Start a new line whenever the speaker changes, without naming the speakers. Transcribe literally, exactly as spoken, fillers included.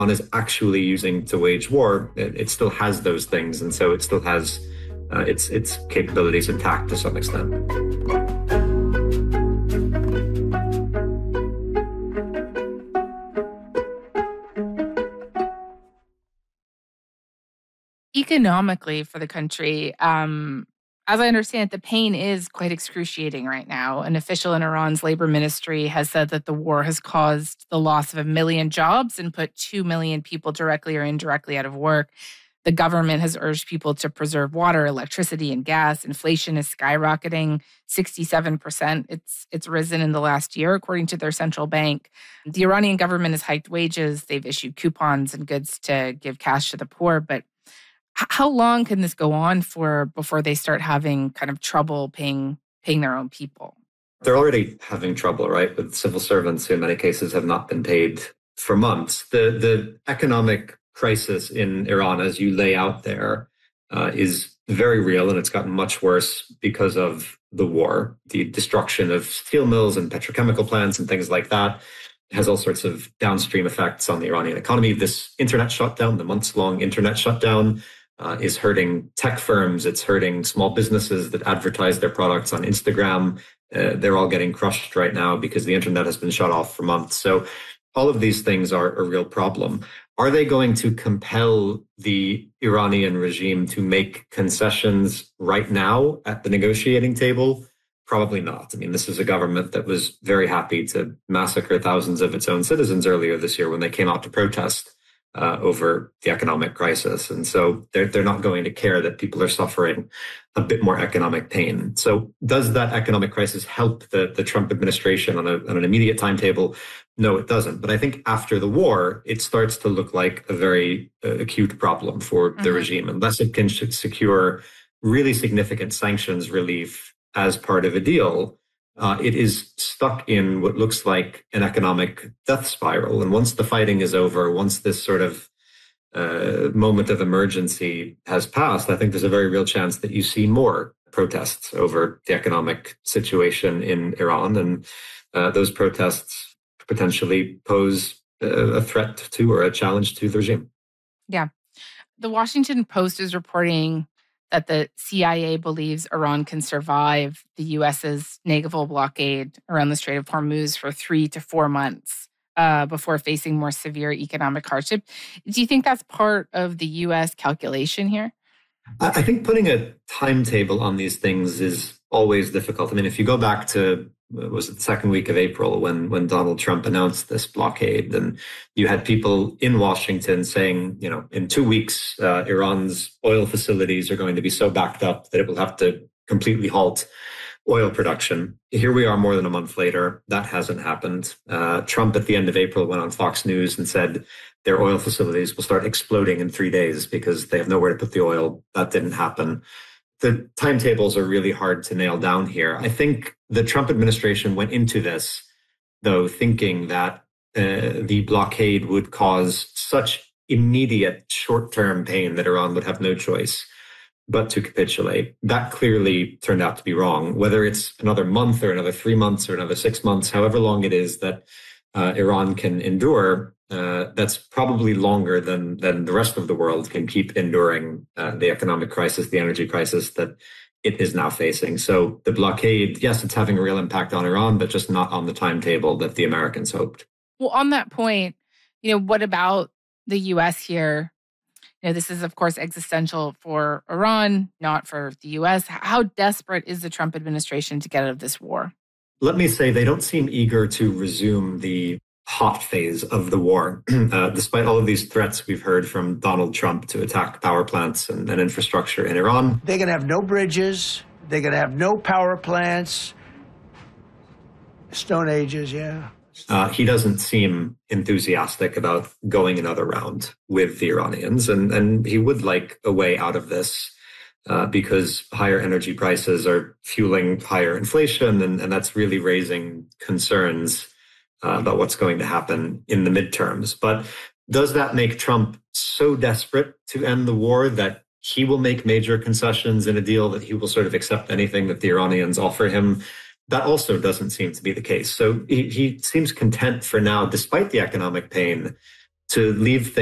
is actually using to wage war, it, it still has those things. And so it still has uh, its, its capabilities intact to some extent.
Economically for the country, um, as I understand it, the pain is quite excruciating right now. An official in Iran's labor ministry has said that the war has caused the loss of a million jobs and put two million people directly or indirectly out of work. The government has urged people to preserve water, electricity, and gas. Inflation is skyrocketing sixty-seven percent. It's it's risen in the last year, according to their central bank. The Iranian government has hiked wages. They've issued coupons and goods to give cash to the poor. But h- how long can this go on for before they start having kind of trouble paying paying their own people?
They're already having trouble, right, with civil servants who in many cases have not been paid for months. The the economic crisis in Iran, as you lay out there, uh, is very real, and it's gotten much worse because of the war. The destruction of steel mills and petrochemical plants and things like that has all sorts of downstream effects on the Iranian economy. This internet shutdown, the months-long internet shutdown, uh, is hurting tech firms. It's hurting small businesses that advertise their products on Instagram. Uh, they're all getting crushed right now because the internet has been shut off for months. So all of these things are a real problem. Are they going to compel the Iranian regime to make concessions right now at the negotiating table? Probably not. I mean, this is a government that was very happy to massacre thousands of its own citizens earlier this year when they came out to protest uh, over the economic crisis. And so they're, they're not going to care that people are suffering a bit more economic pain. So does that economic crisis help the, the Trump administration on, a, on an immediate timetable? No, it doesn't. But I think after the war, it starts to look like a very uh, acute problem for the mm-hmm. regime, unless it can secure really significant sanctions relief as part of a deal. Uh, it is stuck in what looks like an economic death spiral. And once the fighting is over, once this sort of uh, moment of emergency has passed, I think there's a very real chance that you see more protests over the economic situation in Iran. And uh, those protests potentially pose a threat to or a challenge to the regime.
Yeah. The Washington Post is reporting that the C I A believes Iran can survive the U S's naval blockade around the Strait of Hormuz for three to four months uh, before facing more severe economic hardship. Do you think that's part of the U S calculation here?
I think putting a timetable on these things is always difficult. I mean, if you go back to, was it the second week of April when, when Donald Trump announced this blockade, and you had people in Washington saying, you know, in two weeks, uh, Iran's oil facilities are going to be so backed up that it will have to completely halt oil production. Here we are more than a month later. That hasn't happened. Uh, Trump at the end of April went on Fox News and said their oil facilities will start exploding in three days because they have nowhere to put the oil. That didn't happen. The timetables are really hard to nail down here. I think the Trump administration went into this, though, thinking that uh, the blockade would cause such immediate short-term pain that Iran would have no choice but to capitulate. That clearly turned out to be wrong. Whether it's another month or another three months or another six months, however long it is that uh, Iran can endure, uh, that's probably longer than than the rest of the world can keep enduring uh, the economic crisis, the energy crisis that it is now facing. So the blockade, yes, it's having a real impact on Iran, but just not on the timetable that the Americans hoped.
Well, on that point, you know, what about the U S here? You know, this is, of course, existential for Iran, not for the U S. How desperate is the Trump administration to get out of this war?
Let me say they don't seem eager to resume the hot phase of the war, uh, despite all of these threats we've heard from Donald Trump to attack power plants and, and infrastructure in Iran.
They're going to have no bridges. They're going to have no power plants. Stone Ages, yeah.
Uh, he doesn't seem enthusiastic about going another round with the Iranians, and, and he would like a way out of this uh, because higher energy prices are fueling higher inflation, and, and that's really raising concerns uh, about what's going to happen in the midterms. But does that make Trump so desperate to end the war that he will make major concessions in a deal, that he will sort of accept anything that the Iranians offer him? That also doesn't seem to be the case. So he, he seems content for now, despite the economic pain, to leave